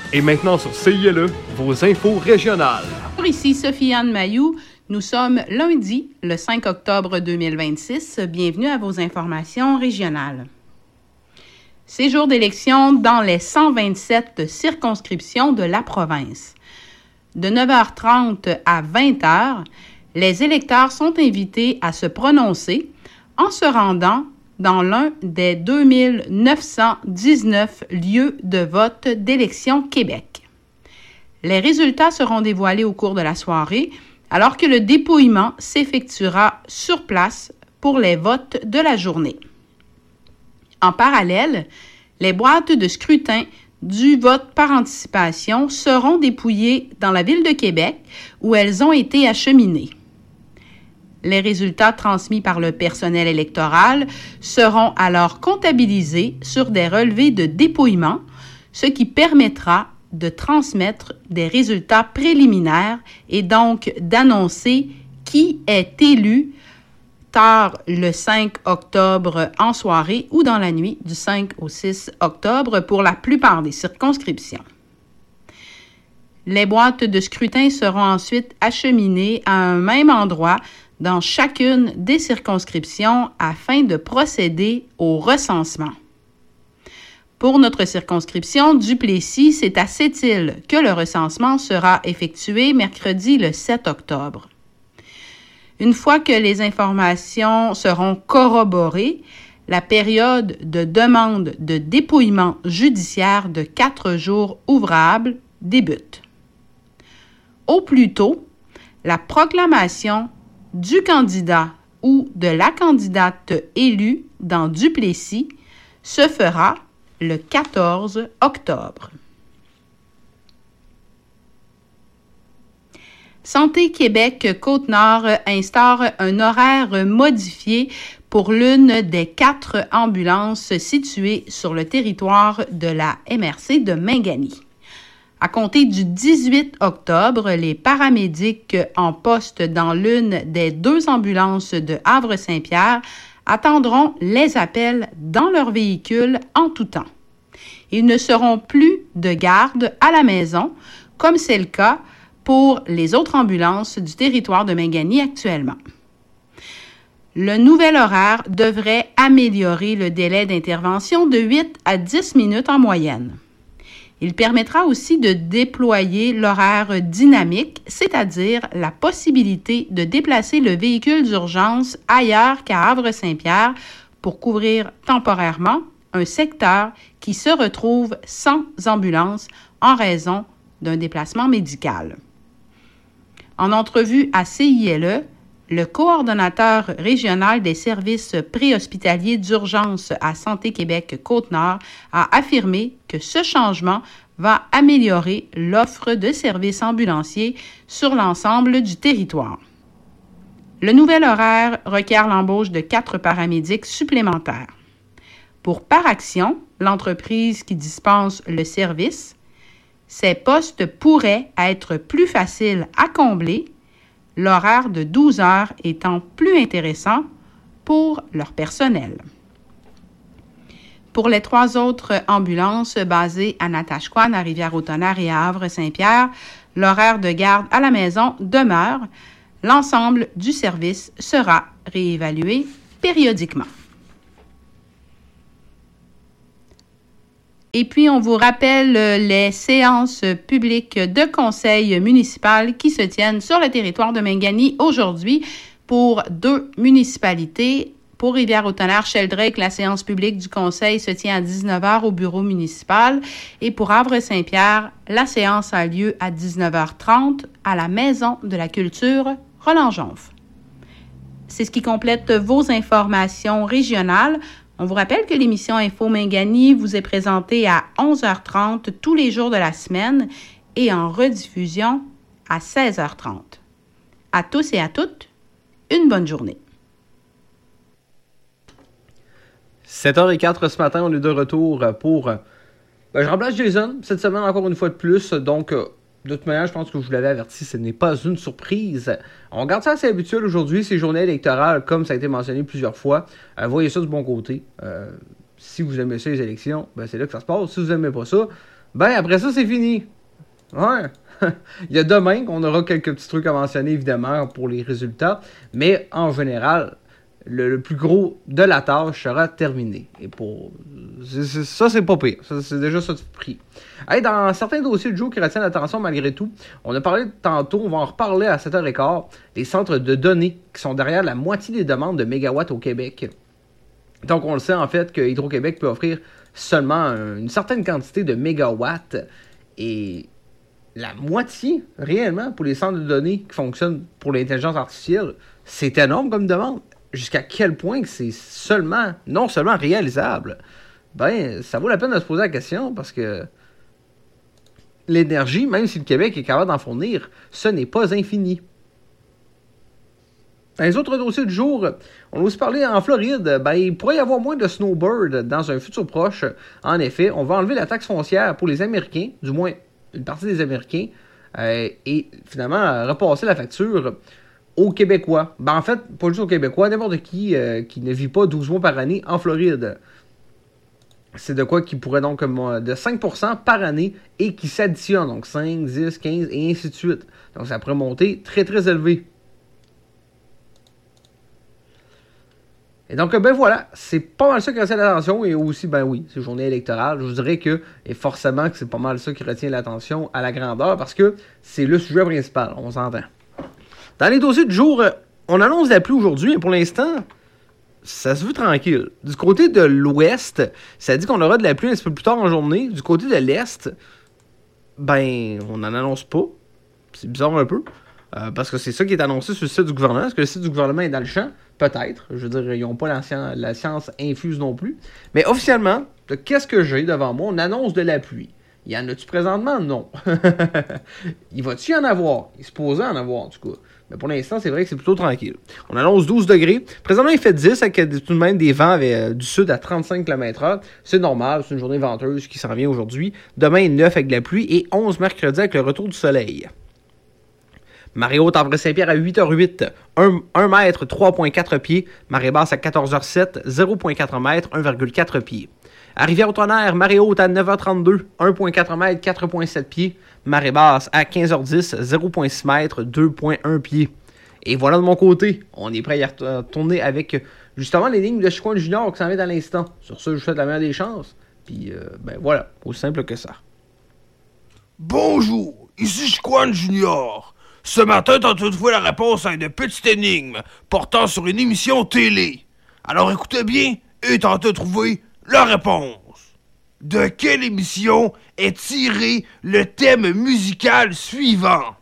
Et maintenant sur CILE, vos infos régionales. Ici Sophie-Anne Mailloux. Nous sommes lundi, le 5 octobre 2026. Bienvenue à vos informations régionales. C'est jour d'élection dans les 127 circonscriptions de la province. De 9h30 à 20h, les électeurs sont invités à se prononcer en se rendant dans l'un des 2919 lieux de vote d'Élections Québec. Les résultats seront dévoilés au cours de la soirée, alors que le dépouillement s'effectuera sur place pour les votes de la journée. En parallèle, les boîtes de scrutin du vote par anticipation seront dépouillées dans la ville de Québec, où elles ont été acheminées. Les résultats transmis par le personnel électoral seront alors comptabilisés sur des relevés de dépouillement, ce qui permettra de transmettre des résultats préliminaires et donc d'annoncer qui est élu tard le 5 octobre en soirée ou dans la nuit du 5 au 6 octobre pour la plupart des circonscriptions. Les boîtes de scrutin seront ensuite acheminées à un même endroit dans chacune des circonscriptions afin de procéder au recensement. Pour notre circonscription Duplessis, c'est à Sept-Îles que le recensement sera effectué mercredi le 7 octobre. Une fois que les informations seront corroborées, la période de demande de dépouillement judiciaire de 4 jours ouvrables débute. Au plus tôt, la proclamation du candidat ou de la candidate élue dans Duplessis se fera le 14 octobre. Santé Québec Côte-Nord instaure un horaire modifié pour l'une des 4 ambulances situées sur le territoire de la MRC de Mingani. À compter du 18 octobre, les paramédics en poste dans l'une des 2 ambulances de Havre-Saint-Pierre attendront les appels dans leur véhicule en tout temps. Ils ne seront plus de garde à la maison, comme c'est le cas pour les autres ambulances du territoire de Mingani actuellement. Le nouvel horaire devrait améliorer le délai d'intervention de 8 à 10 minutes en moyenne. Il permettra aussi de déployer l'horaire dynamique, c'est-à-dire la possibilité de déplacer le véhicule d'urgence ailleurs qu'à Havre-Saint-Pierre pour couvrir temporairement un secteur qui se retrouve sans ambulance en raison d'un déplacement médical. En entrevue à CILE, le coordonnateur régional des services préhospitaliers d'urgence à Santé Québec Côte-Nord a affirmé que ce changement va améliorer l'offre de services ambulanciers sur l'ensemble du territoire. Le nouvel horaire requiert l'embauche de 4 paramédics supplémentaires. Pour Paraction, l'entreprise qui dispense le service, ces postes pourraient être plus faciles à combler, l'horaire de 12 heures étant plus intéressant pour leur personnel. Pour les 3 autres ambulances basées à Natashquan, à Rivière-au-Tonnerre et à Havre-Saint-Pierre, l'horaire de garde à la maison demeure. L'ensemble du service sera réévalué périodiquement. Et puis, on vous rappelle les séances publiques de conseil municipal qui se tiennent sur le territoire de Mingani aujourd'hui pour 2 municipalités. Pour Rivière-au-Tonnerre, Sheldrake, la séance publique du conseil se tient à 19h au bureau municipal. Et pour Havre-Saint-Pierre, la séance a lieu à 19h30 à la Maison de la Culture Roland-Jonf. C'est ce qui complète vos informations régionales. On vous rappelle que l'émission Info Mingani vous est présentée à 11h30 tous les jours de la semaine et en rediffusion à 16h30. À tous et à toutes, une bonne journée. 7h04 ce matin, on est de retour pour... je remplace Jason cette semaine encore une fois de plus, donc de toute manière, je pense que je vous l'avais averti, ce n'est pas une surprise. On garde ça assez habituel aujourd'hui, c'est journée électorale, comme ça a été mentionné plusieurs fois. Voyez ça du bon côté. Si vous aimez ça, les élections, c'est là que ça se passe. Si vous n'aimez pas ça, ben après ça, c'est fini. Ouais. Il y a demain qu'on aura quelques petits trucs à mentionner, évidemment, pour les résultats. Mais en général, le plus gros de la tâche sera terminé. Et pour ça, c'est pas pire. Ça, c'est déjà ça de prix. Hey, dans certains dossiers de jour qui retiennent l'attention malgré tout, on a parlé tantôt, on va en reparler à 7h15, des centres de données qui sont derrière la moitié des demandes de mégawatts au Québec. Donc, on le sait en fait que Hydro-Québec peut offrir seulement une certaine quantité de mégawatts et la moitié, réellement, pour les centres de données qui fonctionnent pour l'intelligence artificielle, c'est énorme comme demande. Jusqu'à quel point que c'est non seulement réalisable, ben, ça vaut la peine de se poser la question parce que l'énergie, même si le Québec est capable d'en fournir, ce n'est pas infini. Dans les autres dossiers du jour, on a aussi parlé en Floride, ben, il pourrait y avoir moins de snowbird dans un futur proche. En effet, on va enlever la taxe foncière pour les Américains, du moins une partie des Américains, et finalement repasser la facture aux Québécois. Ben, en fait, pas juste aux Québécois, n'importe qui ne vit pas 12 mois par année en Floride. C'est de quoi qui pourrait donc de 5% par année et qui s'additionne, donc 5, 10, 15 et ainsi de suite. Donc ça pourrait monter très très élevé. Et donc, ben voilà, c'est pas mal ça qui retient l'attention. Et aussi, ben oui, c'est journée électorale. Je vous dirais que, et forcément que c'est pas mal ça qui retient l'attention à la grandeur, parce que c'est le sujet principal, on s'entend. Dans les dossiers du jour, on annonce la pluie aujourd'hui, mais pour l'instant, ça se veut tranquille. Du côté de l'ouest, ça dit qu'on aura de la pluie un petit peu plus tard en journée. Du côté de l'est, ben, on n'en annonce pas. C'est bizarre un peu. Parce que c'est ça qui est annoncé sur le site du gouvernement. Est-ce que le site du gouvernement est dans le champ? Peut-être. Je veux dire, ils n'ont pas la science infuse non plus. Mais officiellement, qu'est-ce que j'ai devant moi? On annonce de la pluie. Y en a-tu présentement? Non. Il va-tu y en avoir? Il se posait en avoir, en tout cas. Mais pour l'instant, c'est vrai que c'est plutôt tranquille. On annonce 12 degrés. Présentement, il fait 10 avec tout de même des vents du sud à 35 km/h. C'est normal, c'est une journée venteuse qui s'en vient aujourd'hui. Demain, 9 avec de la pluie et 11 mercredi avec le retour du soleil. Marée haute à Saint-Pierre à 8h08, 1 mètre, 3,4 pieds. Marée basse à 14h07, 0,4 mètre, 1,4 pieds. À Rivière-au-Tonnerre, marée haute à 9h32, 1,4 mètre, 4,7 pieds. Marée basse à 15h10, 0,6 mètre, 2,1 pieds. Et voilà de mon côté, on est prêt à retourner avec justement les lignes de Chicoine Junior qui s'en viennent à l'instant. Sur ce, je vous souhaite la meilleure des chances. Puis, ben voilà, aussi simple que ça. Bonjour, ici Chicoine Junior. Ce matin, t'as trouvé la réponse à une petite énigme portant sur une émission télé. Alors écoutez bien et t'as trouvé la réponse. De quelle émission est tiré le thème musical suivant?